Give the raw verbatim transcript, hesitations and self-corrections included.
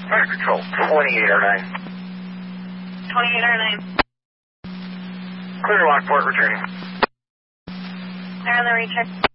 Fire Control, twenty-eight oh nine. twenty-eight oh nine. Clear Lockport, returning. They're on the recheck.